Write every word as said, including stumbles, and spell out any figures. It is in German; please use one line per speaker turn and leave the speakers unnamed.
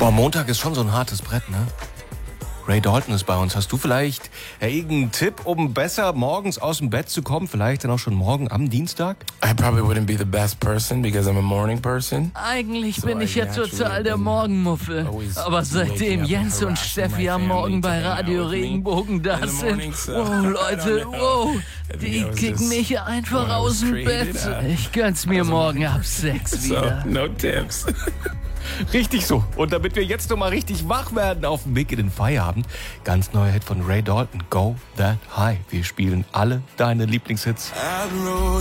Boah, Montag ist schon so ein hartes Brett, ne? Ray Dalton ist bei uns. Hast du vielleicht ja, irgendeinen Tipp, um besser morgens aus dem Bett zu kommen? Vielleicht dann auch schon morgen am Dienstag?
I probably wouldn't be the best person because I'm a morning person.
Eigentlich bin
So
ich
I
ja
naturally
total der
been
Morgenmuffel.
always
Aber seitdem
waking up
Jens
and
und
harassing
Steffi
my
am Morgen
family
bei
to hang out
Radio
with me
Regenbogen da
in the
sind.
morning, so
Wow,
I
Leute,
don't know.
wow.
I think
Die
I was
kicken
just
mich einfach
when I
aus
was
dem
created,
Bett.
uh,
Ich gönn's mir morgen ab sechs
So,
wieder.
no tips.
Richtig so. Und damit wir jetzt noch mal richtig wach werden auf dem Weg in den Feierabend, ganz neuer Hit von Ray Dalton, Go That High. Wir spielen alle deine Lieblingshits.